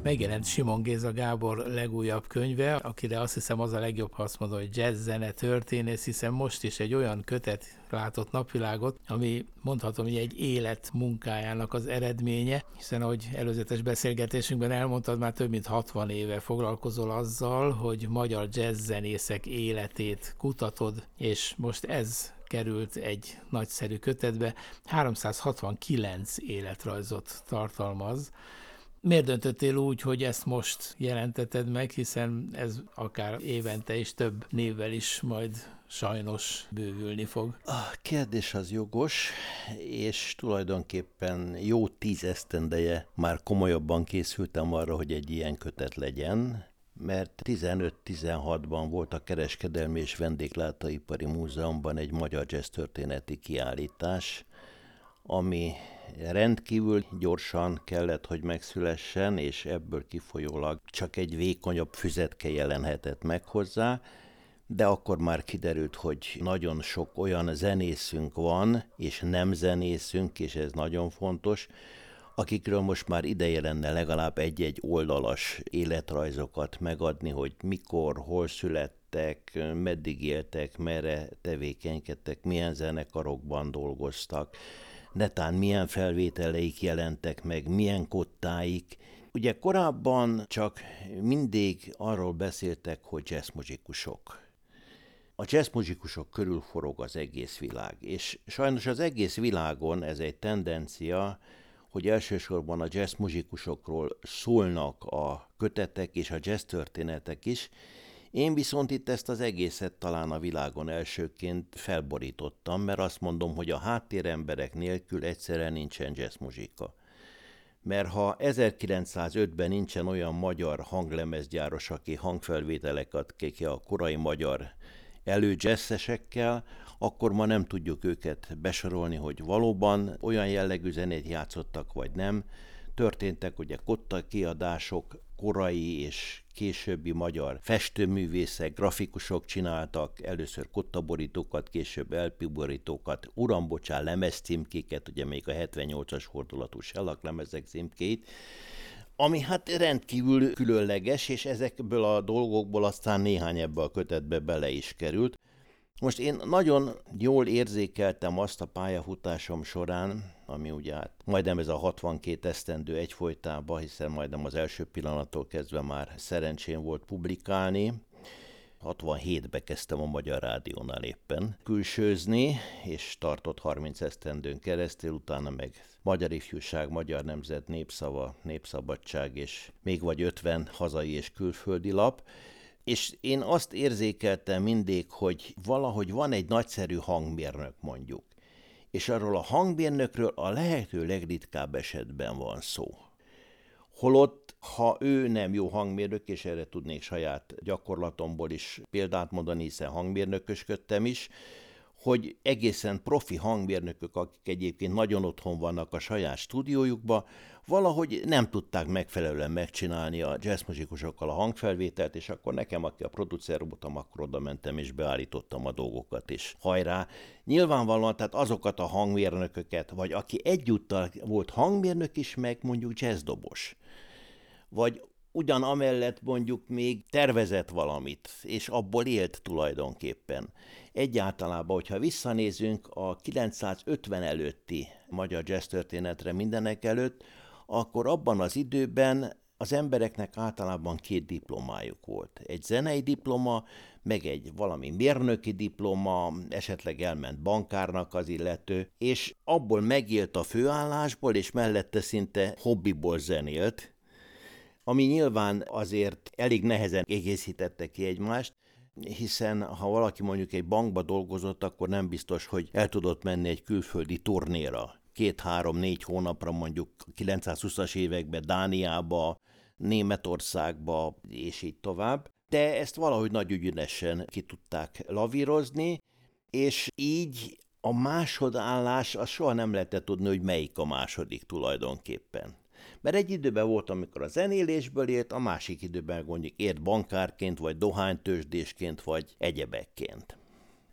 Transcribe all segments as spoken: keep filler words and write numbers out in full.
Megjelent Simon Géza Gábor legújabb könyve, akire azt hiszem az a legjobb, ha azt mondom, hogy jazz zene történész, hiszen most is egy olyan kötet látott napvilágot, ami mondhatom, hogy egy élet munkájának az eredménye, hiszen ahogy előzetes beszélgetésünkben elmondtad, már több mint hatvan éve foglalkozol azzal, hogy magyar jazz zenészek életét kutatod, és most ez került egy nagyszerű kötetbe, háromszázhatvankilenc életrajzot tartalmaz. Miért döntöttél úgy, hogy ezt most jelenteted meg, hiszen ez akár évente is több névvel is majd sajnos bővülni fog? A kérdés az jogos, és tulajdonképpen jó tíz esztendeje már komolyabban készültem arra, hogy egy ilyen kötet legyen, mert tizenöt-tizenhatban volt a Kereskedelmi és Vendéglátóipari Múzeumban egy magyar jazz történeti kiállítás, ami rendkívül gyorsan kellett, hogy megszülessen, és ebből kifolyólag csak egy vékonyabb füzetke jelenhetett meg hozzá, de akkor már kiderült, hogy nagyon sok olyan zenészünk van, és nem zenészünk, és ez nagyon fontos, akikről most már ideje lenne legalább egy-egy oldalas életrajzokat megadni, hogy mikor, hol születtek, meddig éltek, merre tevékenykedtek, milyen zenekarokban dolgoztak, netán milyen felvételeik jelentek meg, milyen kottáik. Ugye korábban csak mindig arról beszéltek, hogy jazzmuzikusok. A jazzmuzikusok körül forog az egész világ, és sajnos az egész világon ez egy tendencia, hogy elsősorban a jazzmuzikusokról szólnak a kötetek és a jazz történetek is. Én viszont itt ezt az egészet talán a világon elsőként felborítottam, mert azt mondom, hogy a háttéremberek nélkül egyszerűen nincsen jazzmuzsika. Mert ha ezerkilencszázötben nincsen olyan magyar hanglemezgyáros, aki hangfelvételeket ki a korai magyar elődzsesszesekkel, akkor ma nem tudjuk őket besorolni, hogy valóban olyan jellegű zenét játszottak, vagy nem. Történtek ugye kotta kiadások, korai és későbbi magyar festőművészek, grafikusok csináltak először kottaborítókat, később el pé borítókat, uram, bocsán, lemezcímkéket, ugye még a hetvennyolcas fordulatú sellaklemezek címkéit, ami hát rendkívül különleges, és ezekből a dolgokból aztán néhány ebbe a kötetbe bele is került. Most én nagyon jól érzékeltem azt a pályafutásom során, ami ugye hát majdnem ez a hatvankét esztendő egyfolytában, hiszen majdnem az első pillanattól kezdve már szerencsém volt publikálni. hatvanhétben kezdtem a Magyar Rádiónál éppen külsőzni, és tartott harminc esztendőn keresztül, utána meg Magyar Ifjúság, Magyar Nemzet, Népszava, Népszabadság, és még vagy ötven hazai és külföldi lap. És én azt érzékeltem mindig, hogy valahogy van egy nagyszerű hangmérnök mondjuk, és arról a hangmérnökről a lehető legritkább esetben van szó. Holott, ha ő nem jó hangmérnök, és erre tudnék saját gyakorlatomból is példát mondani, hiszen hangmérnökösködtem is, hogy egészen profi hangmérnökök, akik egyébként nagyon otthon vannak a saját stúdiójukba, valahogy nem tudták megfelelően megcsinálni a jazzmuzsikusokkal a hangfelvételt, és akkor nekem, aki a producer voltam, akkor oda mentem és beállítottam a dolgokat is. Hajrá! Nyilvánvalóan, tehát azokat a hangmérnököket, vagy aki egyúttal volt hangmérnök is, meg mondjuk jazzdobos, vagy ugyan amellett mondjuk még tervezett valamit, és abból élt tulajdonképpen. Egyáltalában, hogyha visszanézünk a kilencszázötven előtti magyar jazz történetre mindenek előtt, akkor abban az időben az embereknek általában két diplomájuk volt. Egy zenei diploma, meg egy valami mérnöki diploma, esetleg elment bankárnak az illető, és abból megélt a főállásból, és mellette szinte hobbiból zenélt, ami nyilván azért elég nehezen egészítette ki egymást, hiszen ha valaki mondjuk egy bankba dolgozott, akkor nem biztos, hogy el tudott menni egy külföldi turnéra. Két-három-négy hónapra mondjuk kilencszázhúszas években Dániába, Németországba, és így tovább. De ezt valahogy nagy ügyünesen ki tudták lavírozni, és így a másodállás, az soha nem lehetett tudni, hogy melyik a második tulajdonképpen. Mert egy időben volt, amikor a zenélésből élt, a másik időben mondjuk élt bankárként, vagy dohánytőzsdésként, vagy egyebekként.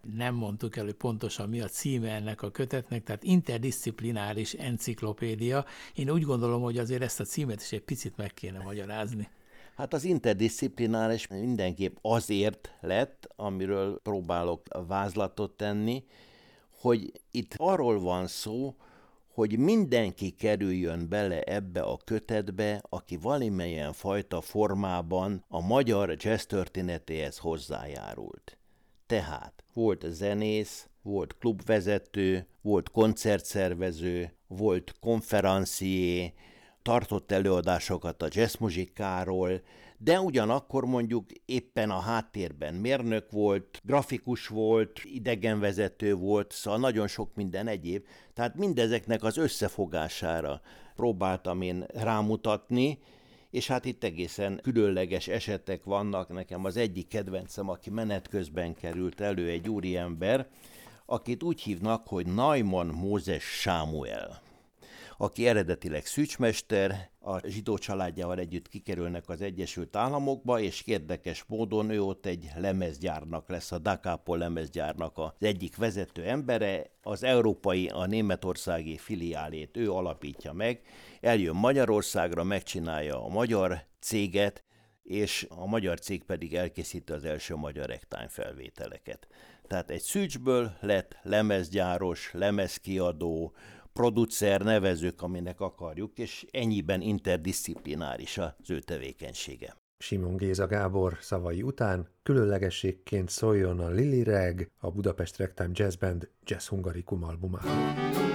Nem mondtuk el, hogy pontosan mi a címe ennek a kötetnek, tehát interdisziplináris enciklopédia. Én úgy gondolom, hogy azért ezt a címet is egy picit meg kéne magyarázni. Hát az interdisziplináris mindenképp azért lett, amiről próbálok vázlatot tenni, hogy itt arról van szó, hogy mindenki kerüljön bele ebbe a kötetbe, aki valamilyen fajta formában a magyar jazz történetéhez hozzájárult. Tehát volt zenész, volt klubvezető, volt koncertszervező, volt konferencié, tartott előadásokat a jazzmuzikáról, de ugyanakkor mondjuk éppen a háttérben mérnök volt, grafikus volt, idegenvezető volt, szóval nagyon sok minden egyéb. Tehát mindezeknek az összefogására próbáltam én rámutatni, és hát itt egészen különleges esetek vannak. Nekem az egyik kedvencem, aki menet közben került elő, egy úriember, akit úgy hívnak, hogy Neumann Mózes Sámuel, aki eredetileg szűcsmester, a zsidó családjával együtt kikerülnek az Egyesült Államokba, és érdekes módon ő ott egy lemezgyárnak lesz, a Dakápol lemezgyárnak az egyik vezető embere, az európai, a németországi filiálét ő alapítja meg, eljön Magyarországra, megcsinálja a magyar céget, és a magyar cég pedig elkészíti az első magyar ragtime felvételeket. Tehát egy szűcsből lett lemezgyáros, lemezkiadó, producer, nevezők, aminek akarjuk, és ennyiben interdisziplináris az ő tevékenysége. Simon Géza Gábor szavai után különlegességként szóljon a Lili Reg, a Budapest Ragtime Jazz Band Jazz Hungaricum albumáról.